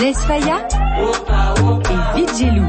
Nesfaya et Vidjelou.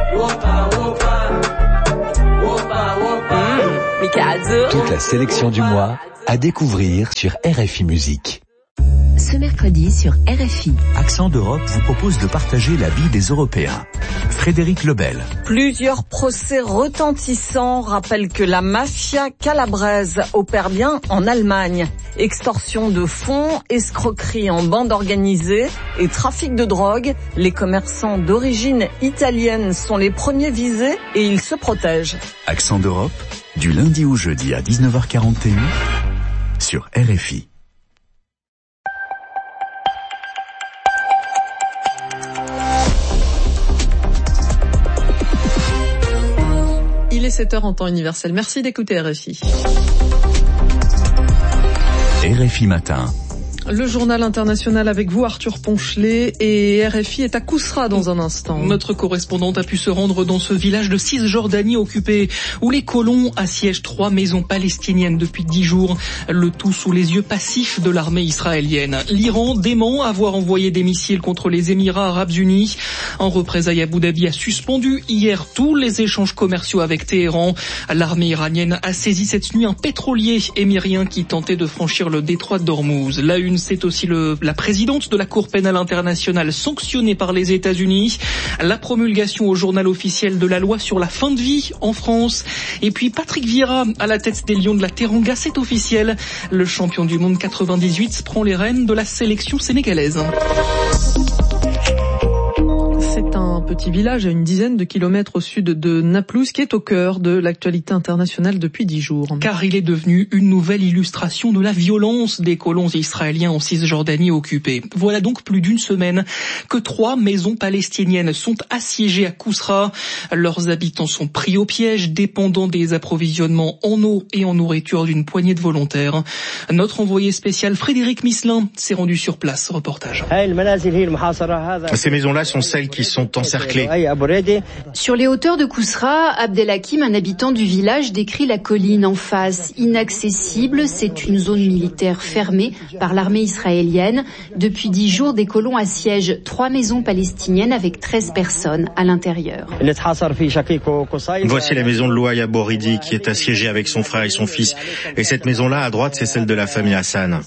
Toute la sélection du mois à découvrir sur RFI Musique. Ce mercredi sur RFI. Accent d'Europe vous propose de partager la vie des Européens. Frédéric Lebel. Plusieurs procès retentissants rappellent que la mafia calabraise opère bien en Allemagne. Extorsion de fonds, escroquerie en bande organisée et trafic de drogue. Les commerçants d'origine italienne sont les premiers visés et ils se protègent. Accent d'Europe, du lundi au jeudi à 19h41 sur RFI. Il est 7h en temps universel. Merci d'écouter RFI. RFI Matin. Le journal international avec vous, Arthur Ponchelet, et RFI est à Kousra dans un instant. Notre correspondante a pu se rendre dans ce village de Cisjordanie occupé, où les colons assiègent 3 maisons palestiniennes depuis 10 jours, le tout sous les yeux passifs de l'armée israélienne. L'Iran dément avoir envoyé des missiles contre les Émirats arabes unis. En représailles, Abu Dhabi a suspendu hier tous les échanges commerciaux avec Téhéran. L'armée iranienne a saisi cette nuit un pétrolier émirien qui tentait de franchir le détroit d'Ormuz. La une, c'est aussi la présidente de la Cour pénale internationale sanctionnée par les États-Unis, la promulgation au journal officiel de la loi sur la fin de vie en France, et puis Patrick Vieira à la tête des Lions de la Teranga, c'est officiel. Le champion du monde 98 prend les rênes de la sélection sénégalaise. C'est un petit village à une dizaine de kilomètres au sud de Naplouse qui est au cœur de l'actualité internationale depuis 10 jours. Car il est devenu une nouvelle illustration de la violence des colons israéliens en Cisjordanie occupée. Voilà donc plus d'une semaine que 3 maisons palestiniennes sont assiégées à Kousra. Leurs habitants sont pris au piège, dépendant des approvisionnements en eau et en nourriture d'une poignée de volontaires. Notre envoyé spécial Frédéric Misselin s'est rendu sur place. Reportage. Ces maisons-là sont celles qui sont encerclées. Sur les hauteurs de Kousra, Abdelhakim, un habitant du village, décrit la colline en face. Inaccessible, c'est une zone militaire fermée par l'armée israélienne. Depuis 10 jours, des colons assiègent 3 maisons palestiniennes avec 13 personnes à l'intérieur. Voici la maison de Louaï Aboridi qui est assiégée avec son frère et son fils. Et cette maison-là, à droite, c'est celle de la famille Hassan.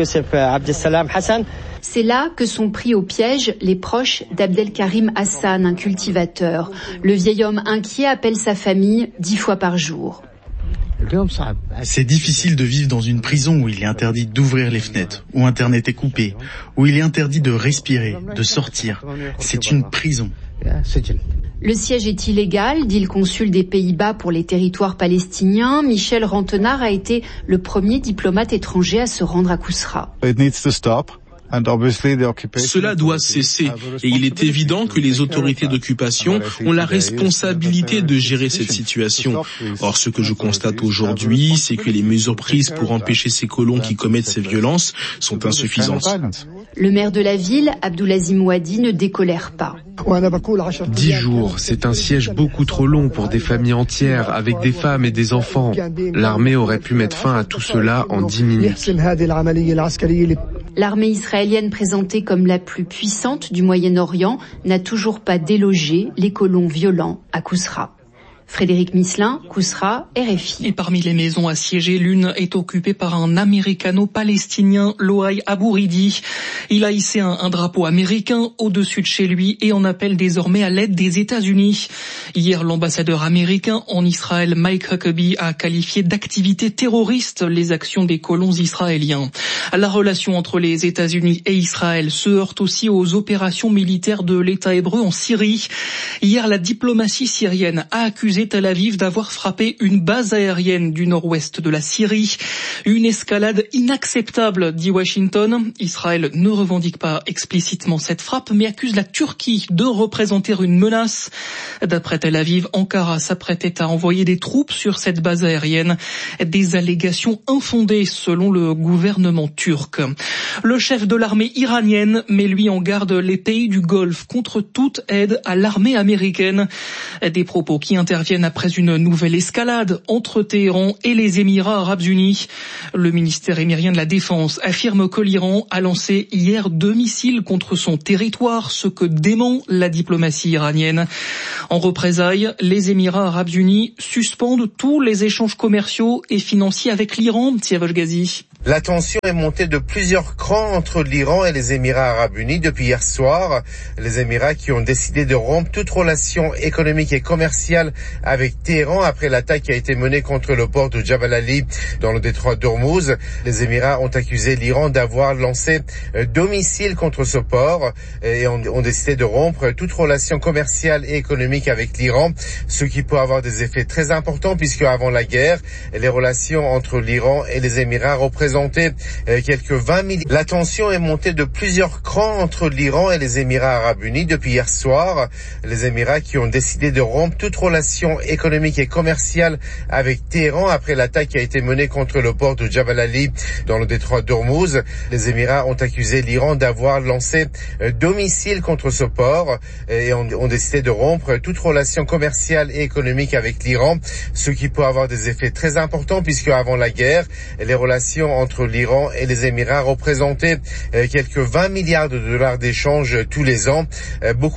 C'est là que sont pris au piège les proches d'Abdelkarim Hassan, un cultivateur. Le vieil homme inquiet appelle sa famille 10 fois par jour. C'est difficile de vivre dans une prison où il est interdit d'ouvrir les fenêtres, où Internet est coupé, où il est interdit de respirer, de sortir. C'est une prison. Le siège est illégal, dit le consul des Pays-Bas pour les territoires palestiniens. Michel Rantenard a été le premier diplomate étranger à se rendre à Kousra. Cela doit cesser et il est évident que les autorités d'occupation ont la responsabilité de gérer cette situation. Or, ce que je constate aujourd'hui, c'est que les mesures prises pour empêcher ces colons qui commettent ces violences sont insuffisantes. Le maire de la ville, Abdoulazim Ouadi, ne décolère pas. 10 jours, c'est un siège beaucoup trop long pour des familles entières, avec des femmes et des enfants. L'armée aurait pu mettre fin à tout cela en 10 minutes. L'armée israélienne, présentée comme la plus puissante du Moyen-Orient, n'a toujours pas délogé les colons violents à Kousra. Frédéric Misselin, Kousra, RFI. Et parmi les maisons assiégées, l'une est occupée par un américano-palestinien, Louaï Aboridi. Il a hissé un drapeau américain au-dessus de chez lui et en appelle désormais à l'aide des États-Unis. Hier, l'ambassadeur américain en Israël, Mike Huckabee, a qualifié d'activité terroriste les actions des colons israéliens. La relation entre les États-Unis et Israël se heurte aussi aux opérations militaires de l'État hébreu en Syrie. Hier, la diplomatie syrienne a accusé Tel Aviv d'avoir frappé une base aérienne du nord-ouest de la Syrie. Une escalade inacceptable, dit Washington. Israël ne revendique pas explicitement cette frappe, mais accuse la Turquie de représenter une menace. D'après Tel Aviv, Ankara s'apprêtait à envoyer des troupes sur cette base aérienne. Des allégations infondées selon le gouvernement turc. Le chef de l'armée iranienne met lui en garde les pays du Golfe contre toute aide à l'armée américaine. Des propos qui interviennent interviennent après une nouvelle escalade entre Téhéran et les Émirats arabes unis. Le ministère émirien de la Défense affirme que l'Iran a lancé hier 2 missiles contre son territoire, ce que dément la diplomatie iranienne. En représailles, les Émirats arabes unis suspendent tous les échanges commerciaux et financiers avec l'Iran. Siavash Ghazi. La tension est montée de plusieurs crans entre l'Iran et les Émirats arabes unis depuis hier soir. Les Émirats qui ont décidé de rompre toute relation économique et commerciale avec Téhéran après l'attaque qui a été menée contre le port de Jabal Ali dans le détroit d'Ormuz. Les Émirats ont accusé l'Iran d'avoir lancé 2 missiles contre ce port et ont décidé de rompre toute relation commerciale et économique avec l'Iran, ce qui peut avoir des effets très importants puisque avant la guerre, les relations entre l'Iran et les Émirats représentaient quelques 20 millions. La tension est montée de plusieurs crans entre l'Iran et les Émirats arabes unis depuis hier soir. Les Émirats qui ont décidé de rompre toute relation économique et commerciale avec Téhéran après l'attaque qui a été menée contre le port de Jabal Ali dans le détroit d'Ormuz. Les Émirats ont accusé l'Iran d'avoir lancé 2 missiles contre ce port et ont décidé de rompre toute relation commerciale et économique avec l'Iran, ce qui peut avoir des effets très importants puisque avant la guerre, les relations entre l'Iran et les Émirats représentaient quelques 20 milliards de dollars d'échanges tous les ans. Beaucoup